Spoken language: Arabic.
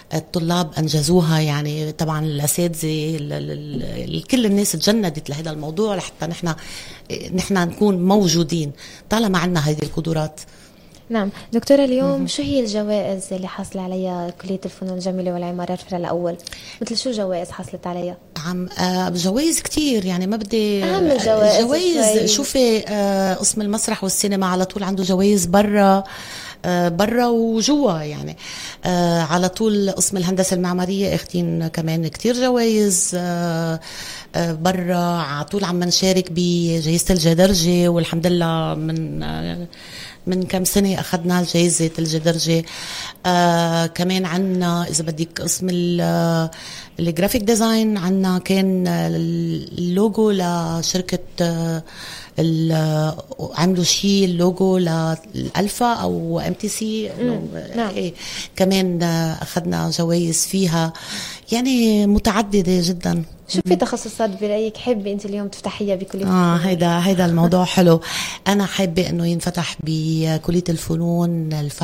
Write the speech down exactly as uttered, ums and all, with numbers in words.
الطلاب أنجزوها. يعني طبعا الأساتذة كل الناس تجندت لهذا الموضوع لحتى نحن نحن نكون موجودين طالما عنا هذه القدرات. نعم دكتورة، اليوم م- شو هي الجوائز اللي حصل عليها كلية الفنون الجميلة والعمارات الفرع الأول؟ مثل شو جوائز حصلت عليها؟ عم آه جوائز كتير، يعني ما بدي أهم الجوائز. جوائز شوفي آه قسم المسرح والسينما على طول عنده جوائز برا آه برا وجوا، يعني آه على طول قسم الهندسة المعمارية اخدين كمان كتير جوائز آه آه برا. على طول عم نشارك بجائزة الجدرجة، والحمد لله من آه من كم سنة أخذنا جائزة الجدرجة. آه كمان عنا إذا بدك قسم الجرافيك ديزاين، عنا كان اللوجو لشركة آه عملوا شيء اللوجو للألفا أو ام تي سي. نعم. إيه كمان أخذنا جوائز فيها، يعني متعددة جدا. شو في تخصصات برأيك حابة أنت اليوم تفتحيها بكلية الفنون؟ آه هيدا هيدا الموضوع حلو. أنا حابة إنه ينفتح بكلية الفنون الف